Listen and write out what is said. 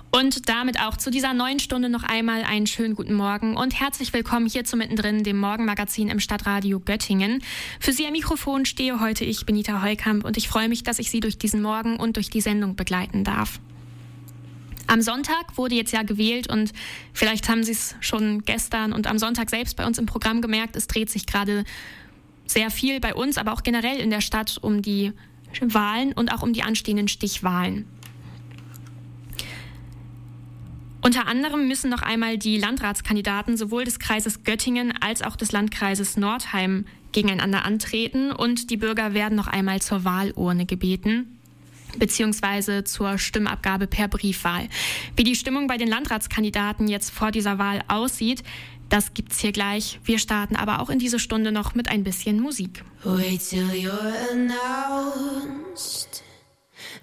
Und damit auch zu dieser neuen Stunde noch einmal einen schönen guten Morgen und herzlich willkommen hier zu Mittendrin, dem Morgenmagazin im Stadtradio Göttingen. Für Sie am Mikrofon stehe heute ich, Benita Heukamp, und ich freue mich, dass ich Sie durch diesen Morgen und durch die Sendung begleiten darf. Am Sonntag wurde jetzt ja gewählt und vielleicht haben Sie es schon gestern und am Sonntag selbst bei uns im Programm gemerkt, es dreht sich gerade sehr viel bei uns, aber auch generell in der Stadt um die Wahlen und auch um die anstehenden Stichwahlen. Unter anderem müssen noch einmal die Landratskandidaten sowohl des Kreises Göttingen als auch des Landkreises Nordheim gegeneinander antreten und die Bürger werden noch einmal zur Wahlurne gebeten, beziehungsweise zur Stimmabgabe per Briefwahl. Wie die Stimmung bei den Landratskandidaten jetzt vor dieser Wahl aussieht, das gibt's hier gleich. Wir starten aber auch in diese Stunde noch mit ein bisschen Musik. Wait till you're announced.